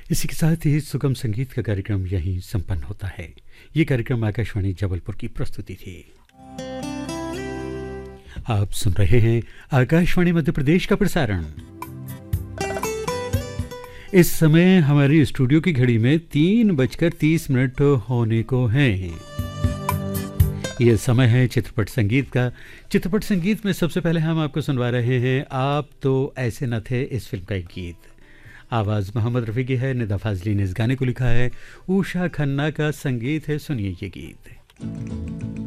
इसी के साथ ही सुगम संगीत का कार्यक्रम यहीं संपन्न होता है। ये कार्यक्रम आकाशवाणी जबलपुर की प्रस्तुति थी। आप सुन रहे हैं आकाशवाणी मध्य प्रदेश का प्रसारण। इस समय हमारी स्टूडियो की घड़ी में 3:30 होने को हैं। यह समय है चित्रपट संगीत का। चित्रपट संगीत में सबसे पहले हम आपको सुनवा रहे हैं आप तो ऐसे न थे, इस फिल्म का एक गीत। आवाज़ मोहम्मद रफ़ी की है, निदा फाजली ने इस गाने को लिखा है, उषा खन्ना का संगीत है। सुनिए ये गीत।